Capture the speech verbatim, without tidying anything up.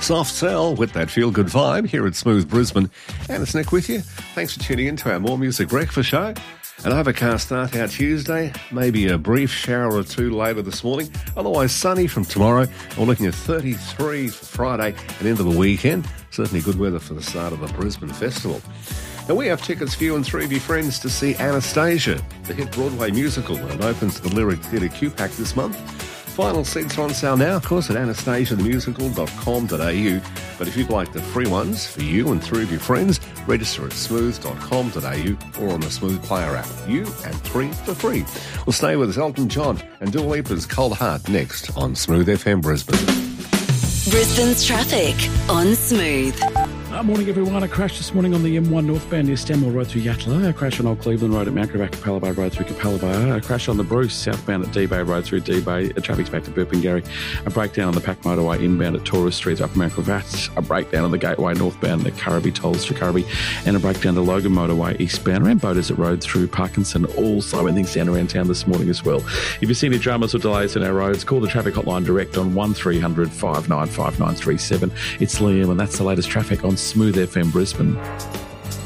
Soft Cell with that feel-good vibe here at Smooth Brisbane. And it's Nick with you. Thanks for tuning in to our More Music Breakfast show. An overcast start our Tuesday, maybe a brief shower or two later this morning. Otherwise sunny from tomorrow. We're looking at thirty-three for Friday and into the weekend. Certainly good weather for the start of the Brisbane Festival. Now we have tickets for you and three of your friends to see Anastasia, the hit Broadway musical. It opens at the Lyric Theatre Q-Pack this month. Final seats are on sale now, of course, at anastasia the musical dot com dot a u. But if you'd like the free ones for you and three of your friends, register at smooth dot com dot a u or on the Smooth Player app. You and three for free. We'll stay with us, Elton John and Dua Lipa's Cold Heart next on Smooth F M Brisbane. Brisbane's traffic on Smooth. Uh, morning, everyone. A crash this morning on the M one northbound near Stanmore Road through Yatala. A crash on Old Cleveland Road at Mount Gravatt, Capella Bay Road through Capella Bay. A crash on the Bruce southbound at D-Bay Road through D-Bay. A traffic's back to Burpengary. A breakdown on the Pack Motorway inbound at Taurus Street up Mount Gravatt. A breakdown on the Gateway northbound at Currabee Tolls to Currabee. And a breakdown to Logan Motorway eastbound around Boaters Road through Parkinson. All slowing things down around town this morning as well. If you see any dramas or delays on our roads, call the traffic hotline direct on one three hundred five nine five nine three seven. It's Liam, and that's the latest traffic on Smooth F M Brisbane.